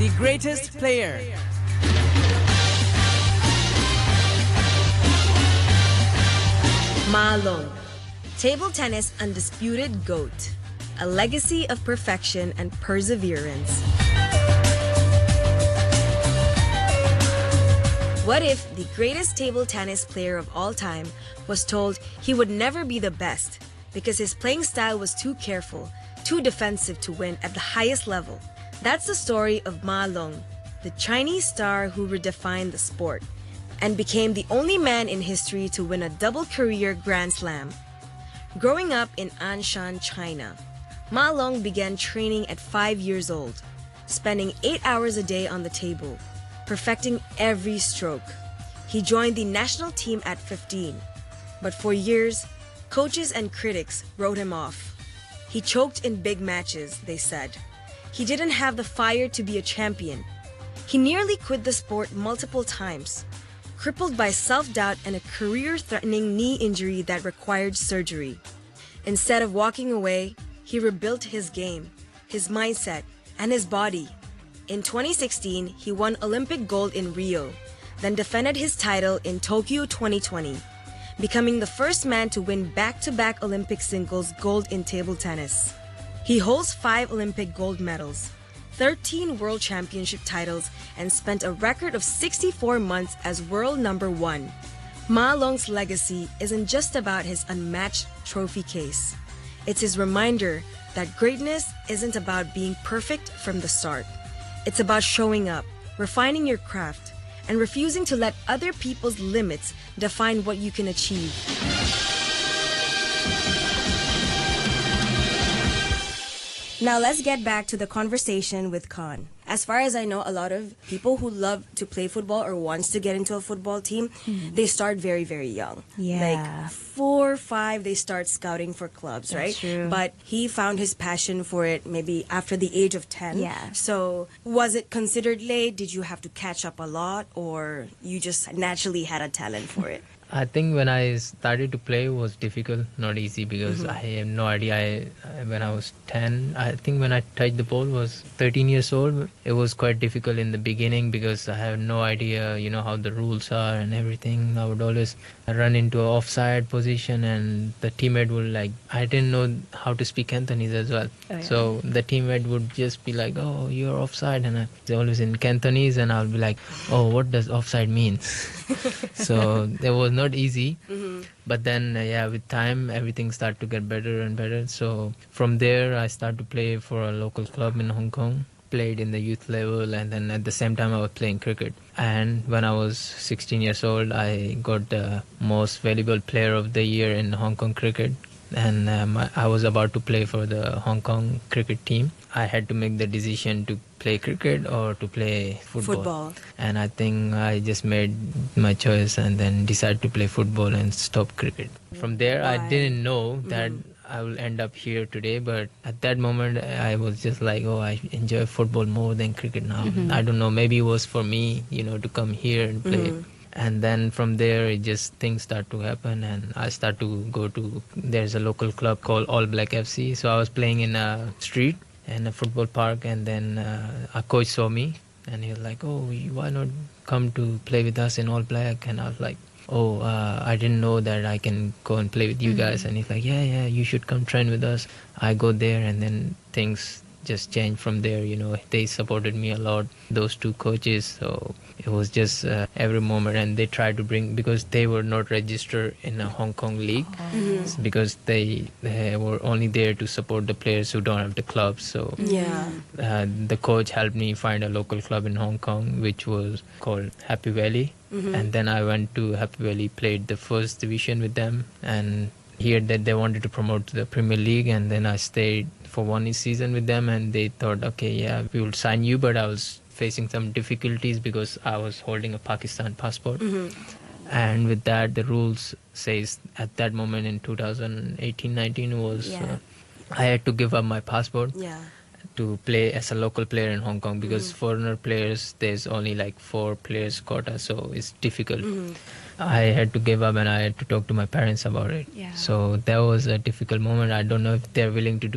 the greatest player. Ma Long, table tennis undisputed GOAT, a legacy of perfection and perseverance. What if the greatest table tennis player of all time was told he would never be the best because his playing style was too careful, too defensive to win at the highest level? That's the story of Ma Long, the Chinese star who redefined the sport and became the only man in history to win a double career Grand Slam. Growing up in Anshan, China, Ma Long began training at 5 years old, spending 8 hours a day on the table, perfecting every stroke. He joined the national team at 15, but for years, coaches and critics wrote him off. He choked in big matches, they said. He didn't have the fire to be a champion. He nearly quit the sport multiple times, crippled by self-doubt and a career-threatening knee injury that required surgery. Instead of walking away, he rebuilt his game, his mindset, and his body. In 2016, he won Olympic gold in Rio, then defended his title in Tokyo 2020, becoming the first man to win back-to-back Olympic singles gold in table tennis. He holds 5 Olympic gold medals, 13 World Championship titles, and spent a record of 64 months as world number 1. Ma Long's legacy isn't just about his unmatched trophy case. It's his reminder that greatness isn't about being perfect from the start. It's about showing up, refining your craft, and refusing to let other people's limits define what you can achieve. Now let's get back to the conversation with Khan. As far as I know, a lot of people who love to play football or wants to get into a football team, they start very, very young. Yeah. Like 4, 5, they start scouting for clubs, right? That's true. But he found his passion for it maybe after the age of 10. Yeah. So was it considered late? Did you have to catch up a lot, or you just naturally had a talent for it? I think when I started to play it was difficult, not easy, because I have no idea. When I was 10, I think when I touched the ball was 13 years old. It was quite difficult in the beginning because I have no idea, how the rules are and everything. I would always run into an offside position and the teammate would I didn't know how to speak Cantonese as well. Oh, yeah. So the teammate would just be like, oh, you're offside. And they're always in Cantonese and I'll be like, oh, what does offside mean? So it was not easy. But then, with time, everything started to get better and better. So from there, I started to play for a local club in Hong Kong, played in the youth level, and then at the same time, I was playing cricket. And when I was 16 years old, I got the most valuable player of the year in Hong Kong cricket. And I was about to play for the Hong Kong cricket team. I had to make the decision to play cricket or to play football. And I think I just made my choice and then decided to play football and stop cricket. From there, I didn't know that I will end up here today, but at that moment, I was just like, oh, I enjoy football more than cricket now. I don't know, maybe it was for me, to come here and play. And then from there, it just things start to happen, and I start to go to, there's a local club called All Black FC. So I was playing in a street in a football park, and then a coach saw me and he was like, oh, why not come to play with us in All Black? And I was like, oh, I didn't know that I can go and play with you guys. And he's like, yeah, you should come train with us. I go there, and then things just changed from there. They supported me a lot, those 2 coaches. So it was just every moment, and they tried to bring, because they were not registered in a Hong Kong league, because they were only there to support the players who don't have the clubs. So the coach helped me find a local club in Hong Kong, which was called Happy Valley. And then I went to Happy Valley, played the first division with them, and here that they wanted to promote to the Premier League, and then I stayed for 1 season with them, and they thought, okay, we will sign you, but I was facing some difficulties because I was holding a Pakistan passport. And with that, the rules says at that moment in 2018-19 was I had to give up my passport to play as a local player in Hong Kong, because foreigner players, there's only 4 players quota, so it's difficult. I had to give up, and I had to talk to my parents about it. So that was a difficult moment. I don't know if they're willing to do